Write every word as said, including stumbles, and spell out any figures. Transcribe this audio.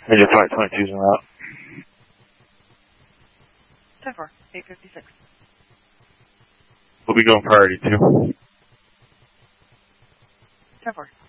Major Flight twenty-two's en route. ten four, eight fifty-six. We'll be going priority two. ten four.